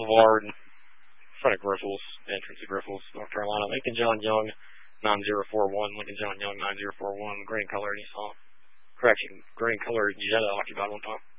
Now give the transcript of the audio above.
Boulevard, in front of Grifols, the entrance to Grifols, North Carolina. Lincoln John Young, 9041. Lincoln John Young, 9041. Green color Nissan. Correction, green color Jetta occupied one time.